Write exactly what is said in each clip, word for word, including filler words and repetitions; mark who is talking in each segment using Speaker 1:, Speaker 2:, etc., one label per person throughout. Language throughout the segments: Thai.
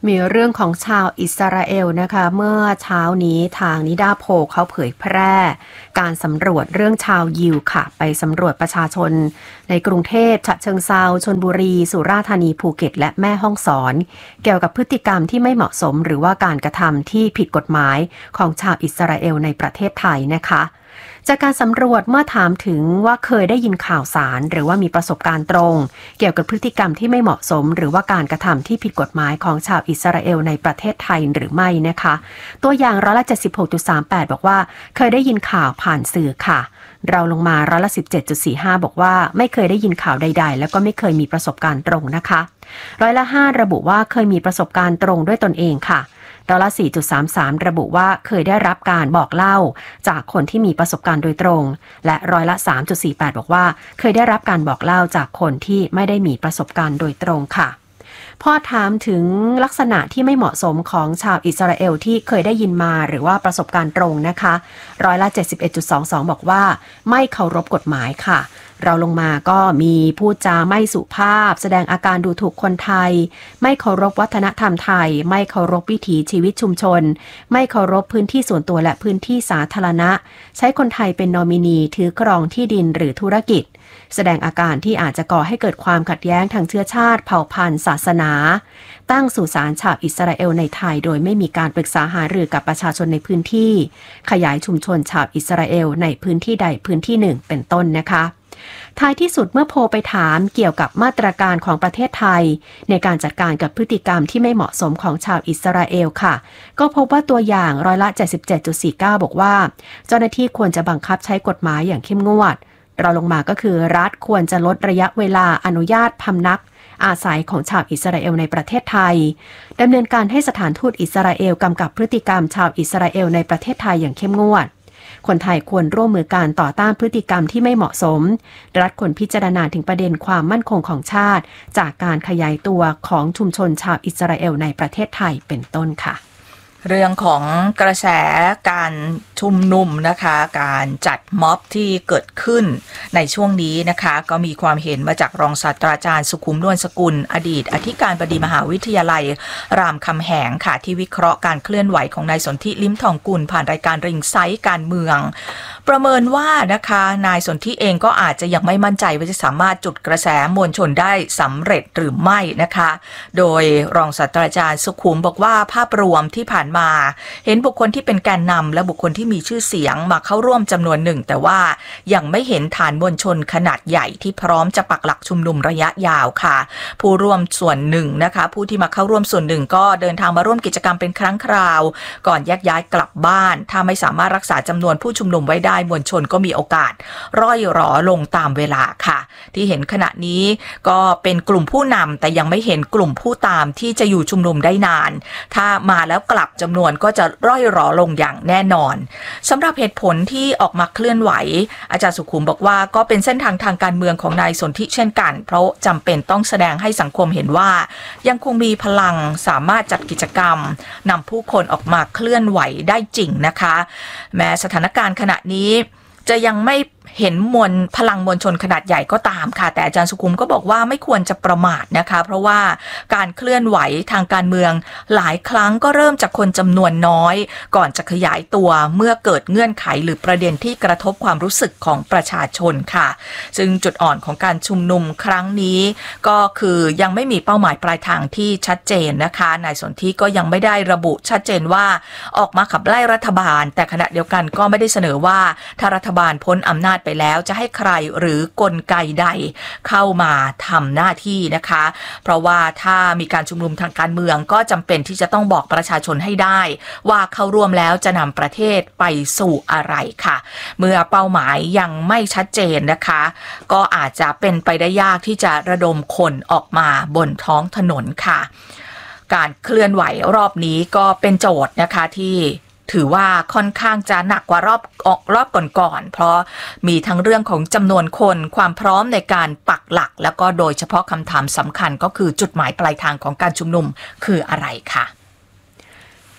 Speaker 1: มีเรื่องของชาวอิสราเอลนะคะเมื่อเช้านี้ทางนิดาโพลเขาเผยแพร่การสำรวจเรื่องชาวยิวค่ะไปสำรวจประชาชนในกรุงเทพฉะเชิงเทราชลบุรีสุราษฎร์ธานีภูเก็ตและแม่ฮ่องสอนเกี่ยวกับพฤติกรรมที่ไม่เหมาะสมหรือว่าการกระทำที่ผิดกฎหมายของชาวอิสราเอลในประเทศไทยนะคะจากการสำรวจเมื่อถามถึงว่าเคยได้ยินข่าวสารหรือว่ามีประสบการณ์ตรงเกี่ยวกับพฤติกรรมที่ไม่เหมาะสมหรือว่าการกระทำที่ผิดกฎหมายของชาวอิสราเอลในประเทศไทยหรือไม่นะคะตัวอย่างร้อยละ เจ็ดสิบหกจุดสามแปด บอกว่าเคยได้ยินข่าวผ่านสื่อค่ะเราลงมาร้อยละ สิบเจ็ดจุดสี่ห้า บอกว่าไม่เคยได้ยินข่าวใดๆแล้วก็ไม่เคยมีประสบการณ์ตรงนะคะร้อยละห้าระบุว่าเคยมีประสบการณ์ตรงด้วยตนเองค่ะร้อยละ สี่จุดสามสาม ระบุว่าเคยได้รับการบอกเล่าจากคนที่มีประสบการณ์โดยตรงและร้อยละ สามจุดสี่แปด บอกว่าเคยได้รับการบอกเล่าจากคนที่ไม่ได้มีประสบการณ์โดยตรงค่ะพอถามถึงลักษณะที่ไม่เหมาะสมของชาวอิสราเอลที่เคยได้ยินมาหรือว่าประสบการณ์ตรงนะคะร้อยละ เจ็ดสิบเอ็ดจุดสองสอง บอกว่าไม่เคารพกฎหมายค่ะเราลงมาก็มีพูดจาไม่สุภาพแสดงอาการดูถูกคนไทยไม่เคารพวัฒนธรรมไทยไม่เคารพวิถีชีวิตชุมชนไม่เคารพพื้นที่ส่วนตัวและพื้นที่สาธารณะใช้คนไทยเป็นนอมินีถือครองที่ดินหรือธุรกิจแสดงอาการที่อาจจะก่อให้เกิดความขัดแย้งทางเชื้อชาติเผ่าพันธุ์ศาสนาตั้งสุสานชาวอิสราเอลในไทยโดยไม่มีการปรึกษาหารือกับประชาชนในพื้นที่ขยายชุมชนชาวอิสราเอลในพื้นที่ใดพื้นที่หนึ่งเป็นต้นนะคะท้ายที่สุดเมื่อโพลไปถามเกี่ยวกับมาตรการของประเทศไทยในการจัดการกับพฤติกรรมที่ไม่เหมาะสมของชาวอิสราเอลค่ะก็พบว่าตัวอย่างร้อยละ เจ็ดสิบเจ็ดจุดสี่เก้า บอกว่าเจ้าหน้าที่ควรจะบังคับใช้กฎหมายอย่างเข้มงวดเราลงมาก็คือรัฐควรจะลดระยะเวลาอนุญาตพำนักอาศัยของชาวอิสราเอลในประเทศไทยดำเนินการให้สถานทูตอิสราเอลกำกับพฤติกรรมชาวอิสราเอลในประเทศไทยอย่างเข้มงวดคนไทยควรร่วมมือการต่อต้านพฤติกรรมที่ไม่เหมาะสมรัฐควรพิจารณาถึงประเด็นความมั่นคงของชาติจากการขยายตัวของชุมชนชาวอิสราเอลในประเทศไทยเป็นต้นค่ะ
Speaker 2: เรื่องของกระแสการชุมนุมนะคะการจัดม็อบที่เกิดขึ้นในช่วงนี้นะคะก็มีความเห็นมาจากรองศาสตราจารย์สุขุมนวลสกุลอดีตอธิการบดีมหาวิทยาลัยรามคำแหงค่ะที่วิเคราะห์การเคลื่อนไหวของนายสนธิลิ้มทองกุลผ่านรายการริงไซต์การเมืองประเมินว่านะคะนายสนธิเองก็อาจจะยังไม่มั่นใจว่าจะสามารถจุดกระแสมวลชนได้สำเร็จหรือไม่นะคะโดยรองศาสตราจารย์สุขุมบอกว่าภาพรวมที่ผ่านมาเห็นบุคคลที่เป็นแกนนำและบุคคลที่มีชื่อเสียงมาเข้าร่วมจำนวนหนึ่งแต่ว่ายังไม่เห็นฐานมวลชนขนาดใหญ่ที่พร้อมจะปักหลักชุมนุมระยะยาวค่ะผู้ร่วมส่วนหนึ่งนะคะผู้ที่มาเข้าร่วมส่วนหนึ่งก็เดินทางมาร่วมกิจกรรมเป็นครั้งคราวก่อนแยกย้ายกลับบ้านถ้าไม่สามารถรักษาจำนวนผู้ชุมนุมไว้ได้มวลชนก็มีโอกาสร่อยหรอลงตามเวลาค่ะที่เห็นขณะนี้ก็เป็นกลุ่มผู้นำแต่ยังไม่เห็นกลุ่มผู้ตามที่จะอยู่ชุมนุมได้นานถ้ามาแล้วกลับจำนวนก็จะร่อยหรอลงอย่างแน่นอนสำหรับเหตุผลที่ออกมาเคลื่อนไหวอาจารย์สุขุมบอกว่าก็เป็นเส้นทางทางการเมืองของนายสนธิเช่นกันเพราะจำเป็นต้องแสดงให้สังคมเห็นว่ายังคงมีพลังสามารถจัดกิจกรรมนำผู้คนออกมาเคลื่อนไหวได้จริงนะคะแม้สถานการณ์ขณะนี้จะยังไม่เห็นมวลพลังมวลชนขนาดใหญ่ก็ตามค่ะแต่อาจารย์สุขุมก็บอกว่าไม่ควรจะประมาทนะคะเพราะว่าการเคลื่อนไหวทางการเมืองหลายครั้งก็เริ่มจากคนจำนวนน้อยก่อนจะขยายตัวเมื่อเกิดเงื่อนไขหรือประเด็นที่กระทบความรู้สึกของประชาชนค่ะซึ่งจุดอ่อนของการชุมนุมครั้งนี้ก็คือยังไม่มีเป้าหมายปลายทางที่ชัดเจนนะคะนายสนธิก็ยังไม่ได้ระบุชัดเจนว่าออกมาขับไล่รัฐบาลแต่ขณะเดียวกันก็ไม่ได้เสนอว่าถ้ารัฐบาลพ้นอำนาจไปแล้วจะให้ใครหรือกลไกใดเข้ามาทำหน้าที่นะคะเพราะว่าถ้ามีการชุมนุมทางการเมืองก็จำเป็นที่จะต้องบอกประชาชนให้ได้ว่าเข้าร่วมแล้วจะนำประเทศไปสู่อะไรค่ะเมื่อเป้าหมายยังไม่ชัดเจนนะคะก็อาจจะเป็นไปได้ยากที่จะระดมคนออกมาบนท้องถนนค่ะการเคลื่อนไหวรอบนี้ก็เป็นโจทย์นะคะที่ถือว่าค่อนข้างจะหนักกว่ารอบรอบก่อนๆเพราะมีทั้งเรื่องของจำนวนคนความพร้อมในการปักหลักแล้วก็โดยเฉพาะคำถามสำคัญก็คือจุดหมายปลายทางของการชุมนุมคืออะไรค่ะ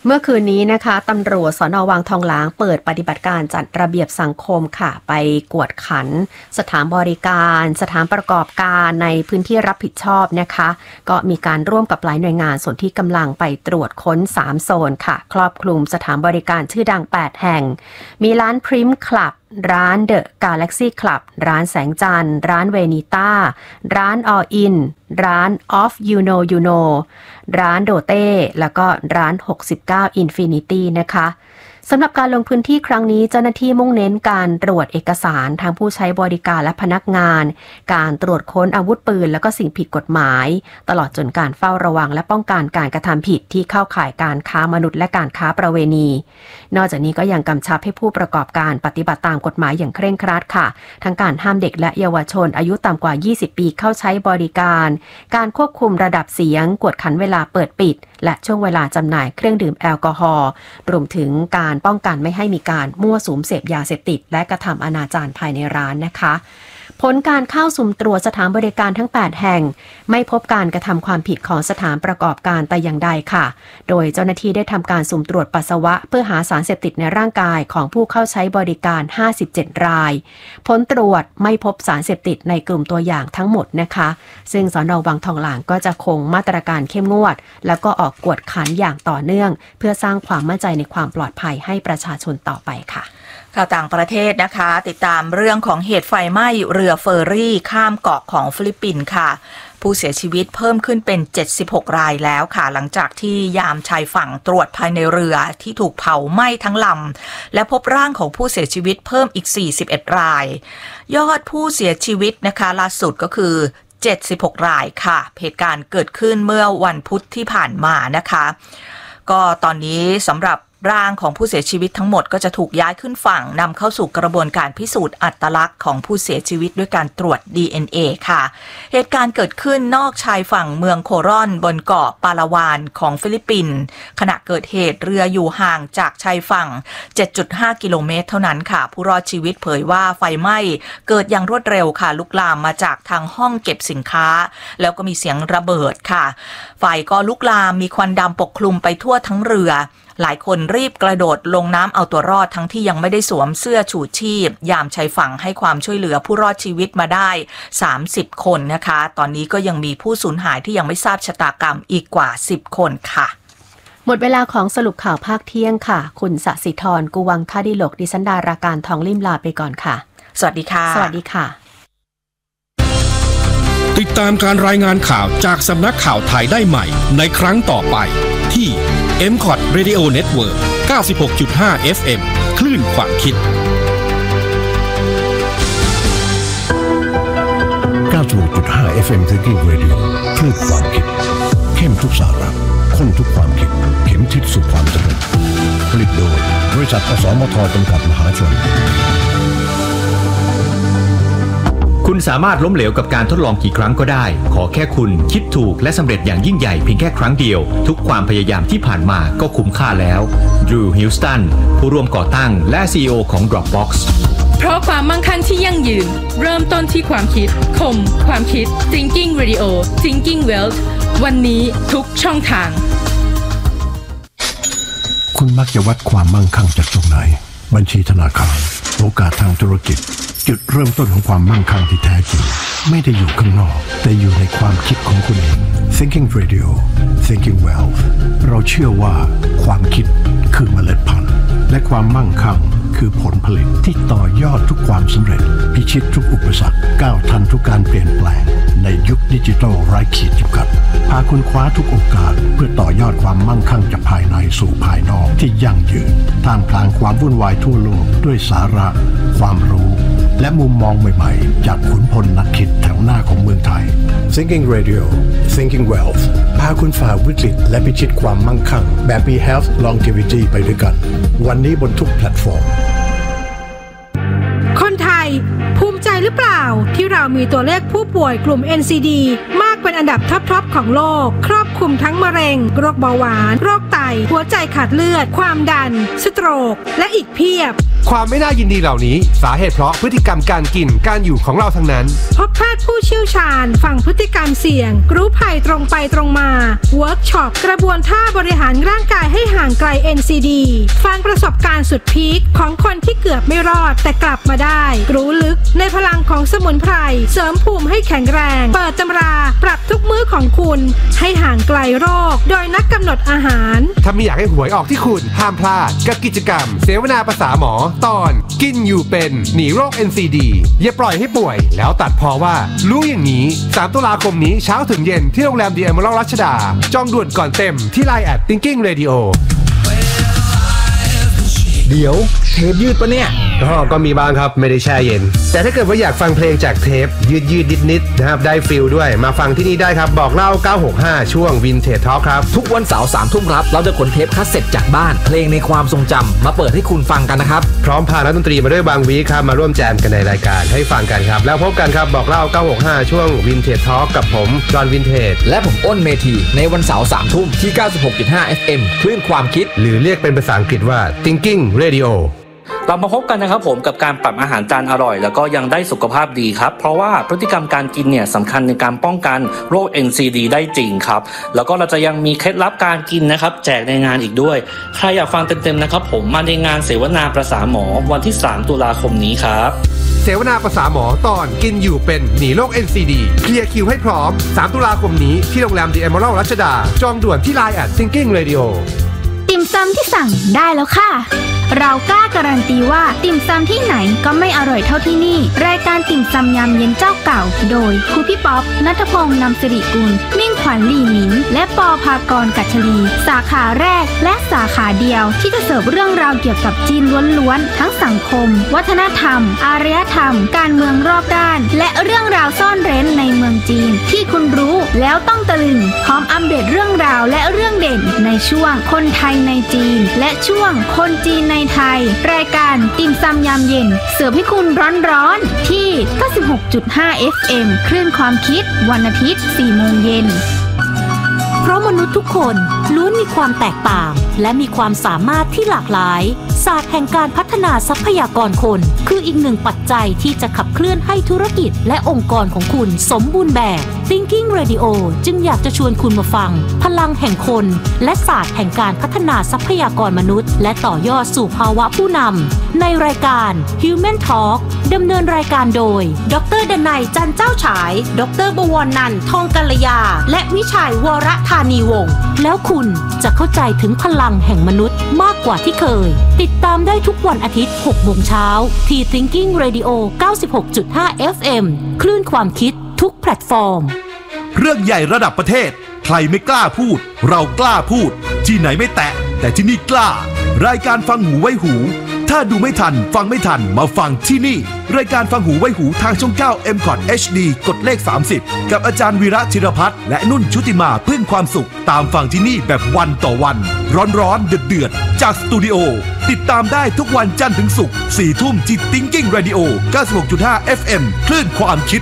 Speaker 1: เมื่อคืนนี้นะคะตำรวจสน.วังทองหลางเปิดปฏิบัติการจัดระเบียบสังคมค่ะไปกวดขันสถานบริการสถานประกอบการในพื้นที่รับผิดชอบนะคะก็มีการร่วมกับหลายหน่วยงานส่วนที่กำลังไปตรวจค้นสามโซนค่ะครอบคลุมสถานบริการชื่อดังแปดแห่งมีร้านพริมคลับร้านเดอะกาแล็กซี่คลับร้านแสงจันทร์ร้านเวนิต้าร้านอออินร้านออฟยูโนยูโนร้านโดเต้แล้วก็ร้านหกสิบเก้าอินฟินิตี้นะคะสำหรับการลงพื้นที่ครั้งนี้เจ้าหน้าที่มุ่งเน้นการตรวจเอกสารทางผู้ใช้บริการและพนักงานการตรวจค้นอาวุธปืนและก็สิ่งผิดกฎหมายตลอดจนการเฝ้าระวังและป้องกันการกระทำผิดที่เข้าข่ายการค้ามนุษย์และการค้าประเวณีนอกจากนี้ก็ยังกำชับให้ผู้ประกอบการปฏิบัติตามกฎหมายอย่างเคร่งครัดค่ะทั้งการห้ามเด็กและเยาวชนอายุต่ำกว่ายี่สิบปีเข้าใช้บริการการควบคุมระดับเสียงกวดขันเวลาเปิดปิดและช่วงเวลาจำหน่ายเครื่องดื่มแอลกอฮอล์รวมถึงการป้องกันไม่ให้มีการมั่วสุมเสพยาเสพติดและกระทำอนาจารภายในร้านนะคะผลการเข้าสุ่มตรวจสถานบริการทั้งแปดแห่งไม่พบการกระทำความผิดของสถานประกอบการแต่อย่างใดค่ะโดยเจ้าหน้าที่ได้ทำการสุ่มตรวจปัสสาวะเพื่อหาสารเสพติดในร่างกายของผู้เข้าใช้บริการห้าสิบเจ็ดรายผลตรวจไม่พบสารเสพติดในกลุ่มตัวอย่างทั้งหมดนะคะซึ่งสน.วังทองหลางก็จะคงมาตรการเข้มงวดแล้วก็ออกกวดขันอย่างต่อเนื่องเพื่อสร้างความมั่นใจในความปลอดภัยให้ประชาชนต่อไปค่ะ
Speaker 2: ข่าวต่างประเทศนะคะติดตามเรื่องของเหตุไฟไหม้เรือเฟอร์รี่ข้ามเกาะของฟิลิปปินส์ค่ะผู้เสียชีวิตเพิ่มขึ้นเป็นเจ็ดสิบหกรายแล้วค่ะหลังจากที่ยามชายฝั่งตรวจภายในเรือที่ถูกเผาไหม้ทั้งลำและพบร่างของผู้เสียชีวิตเพิ่มอีกสี่สิบเอ็ดรายยอดผู้เสียชีวิตนะคะล่าสุดก็คือเจ็ดสิบหกรายค่ะเหตุการณ์เกิดขึ้นเมื่อวันพุธที่ผ่านมานะคะก็ตอนนี้สำหรับร่างของผู้เสียชีวิตทั้งหมดก็จะถูกย้ายขึ้นฝั่งนำเข้าสู่กระบวนการพิสูจน์อัตลักษณ์ของผู้เสียชีวิตด้วยการตรวจ ดี เอ็น เอ ค่ะเหตุการณ์เกิดขึ้นนอกชายฝั่งเมืองโครอนบนเกาะปาลาวานของฟิลิปปินส์ขณะเกิดเหตุเรืออยู่ห่างจากชายฝั่ง เจ็ดจุดห้า กิโลเมตรเท่านั้นค่ะผู้รอดชีวิตเผยว่าไฟไหม้เกิดอย่างรวดเร็วค่ะลุกลามมาจากทางห้องเก็บสินค้าแล้วก็มีเสียงระเบิดค่ะไฟก็ลุกลามมีควันดำปกคลุมไปทั่วทั้งเรือหลายคนรีบกระโดดลงน้ำเอาตัวรอดทั้งที่ยังไม่ได้สวมเสื้อชูชีพยามชายฝั่งให้ความช่วยเหลือผู้รอดชีวิตมาได้สามสิบคนนะคะตอนนี้ก็ยังมีผู้สูญหายที่ยังไม่ทราบชะตากรรมอีกกว่าสิบคนค่ะ
Speaker 1: หมดเวลาของสรุปข่าวภาคเที่ยงค่ะคุณสศิธรกุวังคดิโลกดิฉันดาราการทองลิ่มลาไปก่อนค่ะ
Speaker 2: สวัสดีค่ะ
Speaker 1: สวัสดีค่ะ
Speaker 3: ติดตามการรายงานข่าวจากสำนักข่าวไทยได้ใหม่ในครั้งต่อไปที่ เอ็ม คอท Radio Network เก้าสิบหกจุดห้า เอฟ เอ็ม คลื่นความคิด
Speaker 4: เก้าสิบหกจุดห้า เอฟ เอ็ม Thinking Radio คลื่นความคิดเข้มทุกสาระข้นทุกความคิดเข็มทิศสู่ความเจริญผลิตโดยบริษัทอสมทจำกัดมหาชน
Speaker 5: คุณสามารถล้มเหลวกับการทดลองกี่ครั้งก็ได้ขอแค่คุณคิดถูกและสำเร็จอย่างยิ่งใหญ่เพียงแค่ครั้งเดียวทุกความพยายามที่ผ่านมาก็คุ้มค่าแล้วดรูว์ ฮิลสตันผู้ร่วมก่อตั้งและ ซี อี โอ ของ Dropbox
Speaker 6: เพราะความมั่งคั่งที่ยั่งยืนเริ่มต้นที่ความคิดคมความคิด Thinking Radio Thinking Wealth วันนี้ทุกช่องทาง
Speaker 4: คุณมักจะวัดความมั่งคั่งจากตรงไหนบัญชีธนาคารโอกาสทางธุรกิจจุดเริ่มต้นของความมั่งคั่งที่แท้จริงไม่ได้อยู่ข้างนอกแต่อยู่ในความคิดของคุณเอง Thinking Radio Thinking Wealth เราเชื่อว่าความคิดคือเมล็ดพันธุ์และความมั่งคั่งคือผลผลิตที่ต่อยอดทุกความสำเร็จพิชิตทุกอุปสรรคก้าวทันทุกการเปลี่ยนแปลงในยุคดิจิทัลไร้ขีดจำกัดพาคุณคว้าทุกโอกาสเพื่อต่อยอดความมั่งคั่งจากภายในสู่ภายนอกที่ยั่งยืนท่ามกลางความวุ่นวายทั่วโลกด้วยสาระความรู้และมุมมองใหม่ๆจากขุนพลนักคิดแถวหน้าของเมืองไทย Thinking Radio Thinking Wealth พาคุณฝ่าวิกฤตและพิชิตความมั่งคั่งแบบมี Health Longevity ไปด้วยกันวันนี้บนทุกแพลตฟอร์ม
Speaker 7: คนไทยภูมิใจหรือเปล่าที่เรามีตัวเลขผู้ป่วยกลุ่ม เอ็น ซี ดี มากเป็นอันดับท็อปๆของโลกครอบคลุมทั้งมะเร็งโรคเบาหวานโรคไตหัวใจขาดเลือดความดันสโตรกและอีกเพียบ
Speaker 3: ความไม่น่ายินดีเหล่านี้สาเหตุเพราะพฤติกรรมการกินการอยู่ของเราทั้งนั้น
Speaker 7: พบแพทย์ผู้เชี่ยวชาญฟังพฤติกรรมเสี่ยงรู้ภัยตรงไปตรงมาเวิร์กช็อปกระบวนท่าบริหารร่างกายให้ห่างไกล เอ็น ซี ดี ฟังประสบการณ์สุดพีคของคนที่เกือบไม่รอดแต่กลับมาได้รู้ลึกในพลังของสมุนไพรเสริมภูมิให้แข็งแรงเปิดตำราปรับทุกมื้อของคุณให้ห่างไกลโรคโดยนักกำหนดอาหาร
Speaker 3: ถ้าไม่อยากให้หวยออกที่คุณห้ามพลาดกับกิจกรรมเสวนาภาษาหมอตอนกินอยู่เป็นหนีโรค เอ็น ซี ดี อย่าปล่อยให้ป่วยแล้วตัดพอว่ารู้อย่างนี้สามตุลาคมนี้เช้าถึงเย็นที่โรงแรม The Emerald รัชดาจองด่วนก่อนเต็มที่ ไลน์ แอท Thinking Radio
Speaker 5: เดี๋ยวเทปยืดปะเนี่ย
Speaker 3: ก็ก็มีบ้างครับไม่ได้แช่เย็นแต่ถ้าเกิดว่าอยากฟังเพลงจากเทปยืดยืดนิดนิดนะครับได้ฟิลด้วยมาฟังที่นี่ได้ครับบอกเล่าเก้าหกห้าช่วง Vintage Talk ครับ
Speaker 5: ทุกวันเสาร์สามทุ่มครับเราจะขนเทปคัสเซ็ตจากบ้านเพลงในความทรงจำมาเปิดให้คุณฟังกันนะครับ
Speaker 3: พร้อมพานักดนตรีมาด้วยบางวีครับมาร่วมแจมกันในรายการให้ฟังกันครับแล้วพบกันครับบอกเล่าเก้าหกห้าช่วง Vintage Talk กับผมจอห์นวินเทจ
Speaker 5: และผมอ้นเมธีในวันเสาร์สามทุ่มที่ เก้าสิบหกจุดห้า เอฟ เอ็ม คลื่นความคิด
Speaker 3: หรือเรียกเป็นภาษาอังกฤษว่า Thinking Radio
Speaker 8: เรามาพบกันนะครับผมกับการปรับอาหารจานอร่อยแล้วก็ยังได้สุขภาพดีครับเพราะว่าพฤติกรรมการกินเนี่ยสำคัญในการป้องกันโรค เอ็น ซี ดี ได้จริงครับแล้วก็เราจะยังมีเคล็ดลับการกินนะครับแจกในงานอีกด้วยใครอยากฟังเต็มๆนะครับผมมาในงานเสวนาภาษาหมอวันที่สามตุลาคมนี้ครับ
Speaker 3: เสวนาภาษาหมอตอนกินอยู่เป็นหนีโรค เอ็น ซี ดี เคลียร์คิวให้พร้อมสามตุลาคมนี้ที่โรงแรม The Emerald รัชดาจองด่วนที่ ไลน์ แอท Thinking Radio
Speaker 9: ติ่มซำที่สั่งได้แล้วค่ะเรากล้าการันตีว่าติ่มซำที่ไหนก็ไม่อร่อยเท่าที่นี่รายการติ่มซำยำเย็นเจ้าเก่าโดยครูพี่ป๊อปณัฐพงษ์นำสิริกุลมิ่งขวัญหลี่หมิงและปอภากรกัชลีสาขาแรกและสาขาเดียวที่จะเสิร์ฟเรื่องราวเกี่ยวกับจีนล้วนๆทั้งสังคมวัฒนธรรมอารยธรรมการเมืองรอบด้านและเรื่องราวซ่อนเร้นในเมืองจีนที่คุณรู้แล้วต้องตะลึงพร้อมอัปเดตเรื่องราวและเรื่องเด่นในช่วงคนไทยในจีนและช่วงคนจีนในไทยรายการติ่มซำยามเย็นเสิร์ฟให้คุณร้อนๆที่ เก้าสิบหกจุดห้า เอฟ เอ็ม คลื่นความคิดวันอาทิตย์ สี่โมงเย็นเพราะมนุษย์ทุกคนล้วนมีความแตกต่างและมีความสามารถที่หลากหลายศาสตร์แห่งการพัฒนาทรัพยากรคนคืออีกหนึ่งปัจจัยที่จะขับเคลื่อนให้ธุรกิจและองค์กรของคุณสมบูรณ์แบบ Thinking Radio จึงอยากจะชวนคุณมาฟังพลังแห่งคนและศาสตร์แห่งการพัฒนาทรัพยากรมนุษย์และต่อยอดสู่ภาวะผู้นำในรายการ Human Talk ดำเนินรายการโดยดร.ดนัยจันเจ้าฉายดร.บวรนันท์ทองกัลยาและวิชัยวรธานีวงศ์แล้วคุณจะเข้าใจถึงพลังแห่งมนุษย์มากกว่าที่เคยติดตามได้ทุกวันอาทิตย์ หกโมงเช้าที่ Thinking Radio เก้าสิบหกจุดห้า เอฟ เอ็ม คลื่นความคิดทุกแพลตฟอร์ม
Speaker 10: เรื่องใหญ่ระดับประเทศใครไม่กล้าพูดเรากล้าพูดที่ไหนไม่แตะแต่ที่นี่กล้ารายการฟังหูไว้หูถ้าดูไม่ทันฟังไม่ทันมาฟังที่นี่รายการฟังหูไว้หูทางช่องเก้า เอ็ม คอท เอช ดี กดเลขสามสิบกับอาจารย์วีระธิรพัฒน์และนุ่นชุติมาพึ่งความสุขตามฟังที่นี่แบบวันต่อวันร้อนๆเดือดๆจากสตูดิโอติดตามได้ทุกวันจันทร์ถึงศุกร์ สี่ทุ่มที่ Thinking Radio เก้าสิบหกจุดห้า เอฟ เอ็ม คลื่นความคิด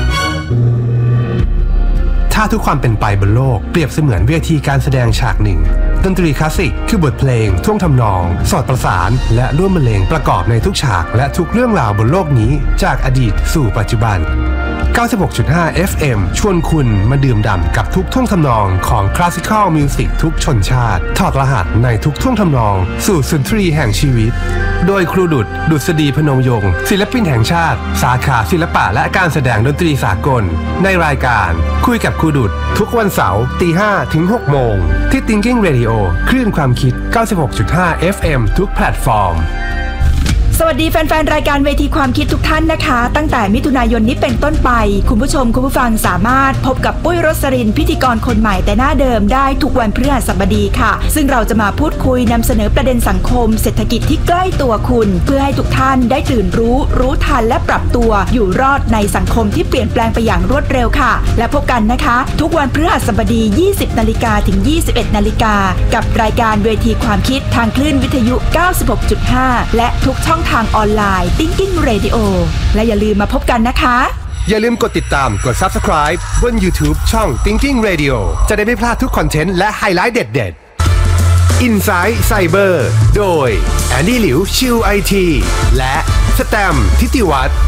Speaker 3: ถ้าทุกความเป็นไปบนโลกเปรียบเสมือนเวทีการแสดงฉากหนึ่งดนตรีคลาสสิกคือบทเพลงท่วงทำนองสอดประสานและร่วมบรรเลงประกอบในทุกฉากและทุกเรื่องราวบนโลกนี้จากอดีตสู่ปัจจุบัน เก้าสิบหกจุดห้า เอฟ เอ็ม ชวนคุณมาดื่มด่ำกับทุกท่วงทำนองของคลาสสิคอลมิวสิกทุกชนชาติถอดรหัสในทุกท่วงทำนองสู่สุนทรีแห่งชีวิตโดยครูดุษดุษฎีพนมยงค์ศิลปินแห่งชาติสาขาศิลปะและการแสดงดนตรีสากลในรายการคุยกับครูดุษทุกวันเสาร์ตีห้าถึงหกโมงที่ Thinking Radio คลื่นความคิด เก้าสิบหกจุดห้า เอฟ เอ็ม ทุกแพลตฟอร์ม
Speaker 11: สวัสดีแฟนๆรายการเวทีความคิดทุกท่านนะคะตั้งแต่มิถุนายนนี้เป็นต้นไปคุณผู้ชมคุณผู้ฟังสามารถพบกับปุ้ยรสรินพิธีกรคนใหม่แต่หน้าเดิมได้ทุกวันพฤหัสบดีค่ะซึ่งเราจะมาพูดคุยนำเสนอประเด็นสังคมเศรษฐกิจที่ใกล้ตัวคุณเพื่อให้ทุกท่านได้ตื่นรู้รู้ทันและปรับตัวอยู่รอดในสังคมที่เปลี่ยนแปลงไปอย่างรวดเร็วค่ะและพบกันนะคะทุกวันพฤหัสบดี ยี่สิบนาฬิกา ถึง ยี่สิบเอ็ดนาฬิกากับรายการเวทีความคิดทางคลื่นวิทยุ เก้าสิบหกจุดห้า และทุกช่องทางออนไลน์Thinking Radio และอย่าลืมมาพบกันนะคะ
Speaker 3: อย่าลืมกดติดตามกด Subscribe บน YouTube ช่อง Thinking Radio จะได้ไม่พลาดทุกคอนเทนต์และไฮไลท์เด็ดๆ Inside Cyber โดยแอนดี้หลิวชิว ไอ ที และสแตมป์ทิติวัฒน์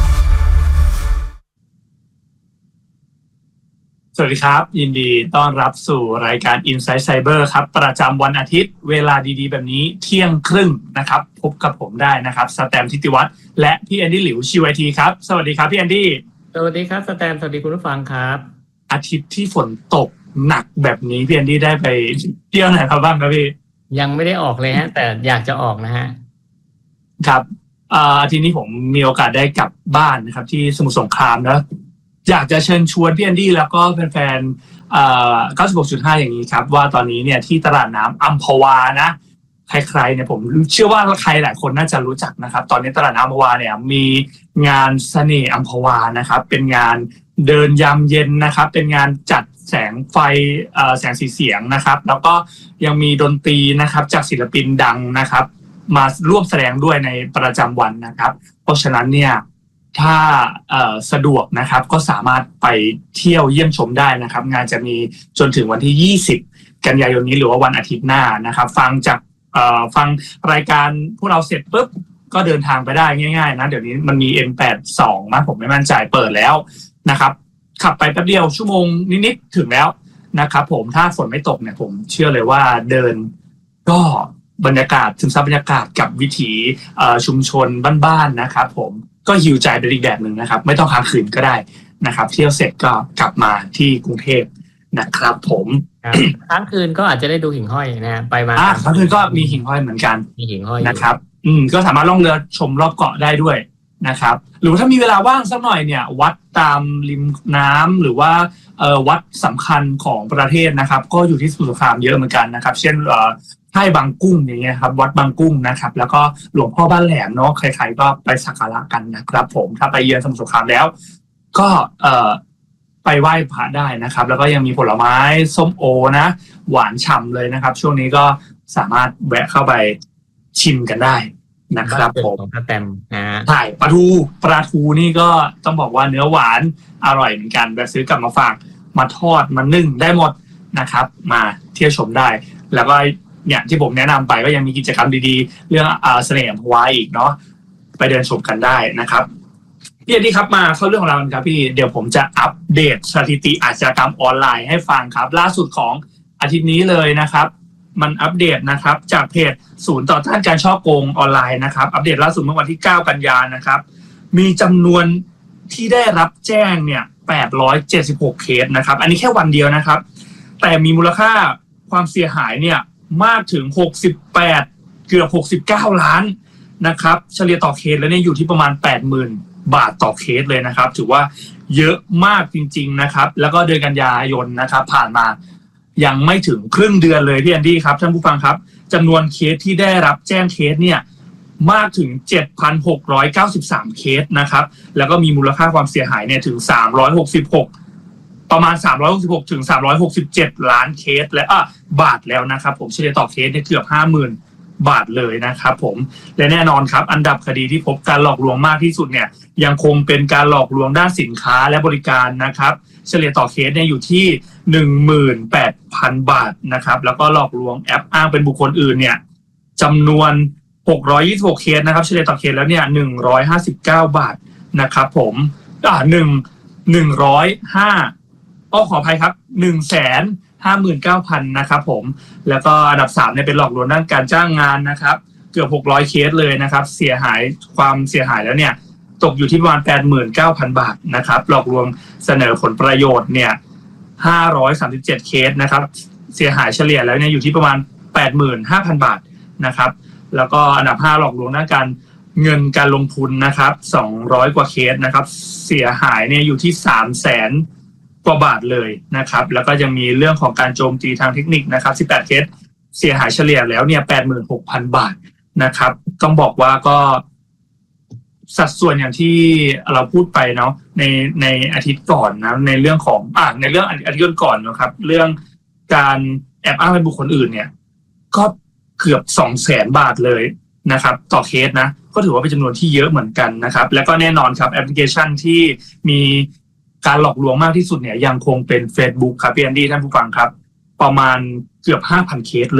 Speaker 12: สวัสดีครับยินดีต้อนรับสู่รายการ Inside Cyber ครับประจำวันอาทิตย์เวลาดีๆแบบนี้เที่ยงครึ่งนะครับพบกับผมได้นะครับสแตมป์ทิติวัฒน์และพี่แอนดี้หลิวชิว ไอ ที ครับสวัสดีครับพี่แอนดี้
Speaker 13: สวัสดีครับสแตมป์สวัสดีคุณผู้ฟังครับ
Speaker 12: อาทิตย์ที่ฝนตกหนักแบบนี้พี่แอนดี้ได้ไปเที่ยวไหนครับบ้างครับพี่
Speaker 13: ยังไม่ได้ออกเลยฮะแต่อยากจะออกนะฮะ
Speaker 12: ครับอาทิตย์นี้ผมมีโอกาสได้กลับบ้านนะครับที่สมุทรสงครามนะอยากจะเชิญชวนพี่แอนดี้แล้วก็แฟนๆเก้าสิบหกจุดห้าอย่างนี้ครับว่าตอนนี้เนี่ยที่ตลาดน้ำอัมพวานะใครๆเนี่ยผมเชื่อว่าใครหลายคนน่าจะรู้จักนะครับตอนนี้ตลาดน้ำอัมพวาเนี่ยมีงานเสน่ห์อัมพวานะครับเป็นงานเดินยามเย็นนะครับเป็นงานจัดแสงไฟแสงสีเสียงนะครับแล้วก็ยังมีดนตรีนะครับจากศิลปินดังนะครับมาร่วมแสดงด้วยในประจำวันนะครับเพราะฉะนั้นเนี่ยถ้าสะดวกนะครับก็สามารถไปเที่ยวเยี่ยมชมได้นะครับงานจะมีจนถึงวันที่ยี่สิบกันยายนนี้หรือว่าวันอาทิตย์หน้านะครับฟังจากฟังรายการพวกเราเสร็จปุ๊บก็เดินทางไปได้ง่ายๆนะเดี๋ยวนี้มันมี เอ็ม แปดสิบสอง นะผมไม่มั่นใจเปิดแล้วนะครับขับไปแป๊บเดียวชั่วโมงนิดๆถึงแล้วนะครับผมถ้าฝนไม่ตกเนี่ยผมเชื่อเลยว่าเดินก็บรรยากาศซึมซับบรรยากาศกับวิถีชุมชนบ้านๆนะครับผมก็หิวใจเป็นอีกแบบหนึ่งนะครับไม่ต้องค้างคืนก็ได้นะครับเที่ยวเสร็จก็กลับมาที่กรุงเทพนะครับผม
Speaker 13: ค้างคืนก็อาจจะได้ดูหิ่งห้อยนะไปมา
Speaker 12: ค้างคืนก็มีหิ่งห้อยเหมือนกัน
Speaker 13: มีหิ่งห้อย
Speaker 12: นะครับอืมก็สามารถล่องเรือชมรอบเกาะได้ด้วยนะครับหรือถ้ามีเวลาว่างสักหน่อยเนี่ยวัดตามริมน้ำหรือว่าเอ่อวัดสำคัญของประเทศนะครับก็อยู่ที่สมุทรสงครามเยอะเหมือนกันนะครับเช่นเอ่อค่ายบางกุ้งอย่างเงี้ยครับวัดบางกุ้งนะครับแล้วก็หลวงพ่อบ้านแหลมเนาะใครๆก็ไปสักการะกันนะครับผมถ้าไปเยือนสมุทรสงครามแล้วก็เอ่อไปไหว้พระได้นะครับแล้วก็ยังมีผลไม้ส้มโอนะหวานฉ่ำเลยนะครับช่วงนี้ก็สามารถแวะเข้าไปชิมกันได้นะครับผม
Speaker 13: ปลาแตมนะ
Speaker 12: ใช่ปลาทูปลาทูนี่ก็ต้องบอกว่าเนื้อหวานอร่อยเหมือนกันแบบซื้อกลับมาฝากมาทอดมานึ่งได้หมดนะครับมาเที่ยวชมได้แล้วก็เนี่ยที่ผมแนะนำไปก็ยังมีกิจกรรมดีๆเรื่องอ่าเสน่ห์อัมพวาอีกเนาะไปเดินชมกันได้นะครับพี่อดีครับมาเข้าเรื่องของเราครับพี่เดี๋ยวผมจะอัปเดตสถิติอาชญากรรมออนไลน์ให้ฟังครับล่าสุดของอาทิตย์นี้เลยนะครับมันอัปเดตนะครับจากเพจศูนย์ต่อต้านการฉ้อโกงออนไลน์นะครับอัปเดตล่าสุดเมื่อวันที่เก้ากันยายนนะครับมีจำนวนที่ได้รับแจ้งเนี่ยแปดร้อยเจ็ดสิบหกเคสนะครับอันนี้แค่วันเดียวนะครับแต่มีมูลค่าความเสียหายเนี่ยมากถึงหกสิบแปดเกือบหกสิบเก้าล้านนะครับเฉลี่ยต่อเคสแล้วเนี่ยอยู่ที่ประมาณ แปดหมื่น บาทต่อเคสเลยนะครับถือว่าเยอะมากจริงๆนะครับแล้วก็เดือนกันยายนนะครับผ่านมายังไม่ถึงครึ่งเดือนเลยพี่แอนดี้ครับท่านผู้ฟังครับจำนวนเคสที่ได้รับแจ้งเคสเนี่ยมากถึง เจ็ดพันหกร้อยเก้าสิบสาม เคสนะครับแล้วก็มีมูลค่าความเสียหายเนี่ยถึงสามร้อยหกสิบหกประมาณสามร้อยหกสิบหกถึงสามร้อยหกสิบเจ็ดล้านเคสและอ่ะบาทแล้วนะครับผมเฉลี่ยต่อเคสเนี่ยเกือบ ห้าหมื่น บาทเลยนะครับผมและแน่นอนครับอันดับคดีที่พบการหลอกลวงมากที่สุดเนี่ยยังคงเป็นการหลอกลวงด้านสินค้าและบริการนะครับเฉลี่ยต่อเคสเนี่ยอยู่ที่ หนึ่งหมื่นแปดพัน บาทนะครับแล้วก็หลอกลวงแอปอ้างเป็นบุคคลอื่นเนี่ยจำนวนหกร้อยยี่สิบหกเคสนะครับเฉลี่ยต่อเคสแล้วเนี่ยหนึ่งร้อยห้าสิบเก้าบาทนะครับผมอ่า1 หนึ่งร้อยห้าอ้อขออภัยครับ หนึ่งแสนห้าหมื่นเก้าพัน นะครับผมแล้วก็อันดับสามเนี่ยเป็นหลอกลวงด้านการจ้างงานนะครับเกือบหกร้อยเคสเลยนะครับเสียหายความเสียหายแล้วเนี่ยตกอยู่ที่ประมาณ แปดหมื่นเก้าพัน บาทนะครับหลอกลวงเสนอผลประโยชน์เนี่ยห้าร้อยสามสิบเจ็ดเคสนะครับเสียหายเฉลี่ยแล้วเนี่ยอยู่ที่ประมาณ แปดหมื่นห้าพัน บาทนะครับแล้วก็อันดับห้าหลอกลวงด้านการเงินการลงทุนนะครับสองร้อยกว่าเคสนะครับเสียหายเนี่ยอยู่ที่ สามแสน กว่าบาทเลยนะครับแล้วก็ยังมีเรื่องของการโจมตีทางเทคนิคนะครับสิบแปดเคสเสียหายเฉลี่ยแล้วเนี่ย แปดหมื่นหกพัน บาทนะครับต้องบอกว่าก็สัดส่วนอย่างที่เราพูดไปเนาะในในอาทิตย์ก่อนนะในเรื่องของอ่าในเรื่องอาทิตย์ก่อนนะครับเรื่องการแอบอ้างเป็นบุคคลอื่นเนี่ยก็เกือบ สองแสน บาทเลยนะครับต่อเคสนะก็ถือว่าเป็นจำนวนที่เยอะเหมือนกันนะครับแล้วก็แน่นอนครับแอปพลิเคชันที่มีการหลอกลวงมากที่สุดเนี่ยยังคงเป็น Facebook ครับพี่แอนดี้ท่านผู้ฟังครับประมาณเกือบ ห้าพัน เคสเลย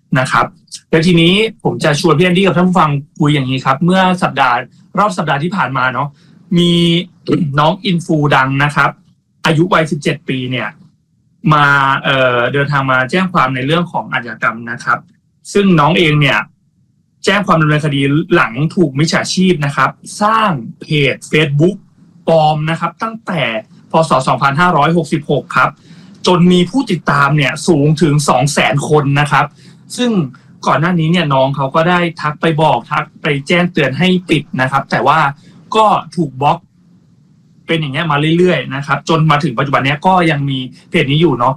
Speaker 12: นะครับแล้วทีนี้ผมจะชวนพี่แอนดี้กับท่านผู้ฟังคุยอย่างนี้ครับเมื่อสัปดาห์รอบสัปดาห์ที่ผ่านมาเนาะมีน้องอินฟูดังนะครับอายุวัยสิบเจ็ดปีเนี่ยมาเอ่อเดินทางมาแจ้งความในเรื่องของอาชญากรรมนะครับซึ่งน้องเองเนี่ยแจ้งความดำเนินคดีหลังถูกมิจฉาชีพนะครับสร้างเพจ Facebook ปลอมนะครับตั้งแต่พ.ศ. สองพันห้าร้อยหกสิบหกครับจนมีผู้ติดตามเนี่ยสูงถึง สองแสน คนนะครับซึ่งก่อนหน้านี้เนี่ยน้องเขาก็ได้ทักไปบอกทักไปแจ้งเตือนให้ปิดนะครับแต่ว่าก็ถูกบล็อกเป็นอย่างเงี้ยมาเรื่อยๆนะครับจนมาถึงปัจจุบันนี้ก็ยังมีเพจนี้อยู่เนาะ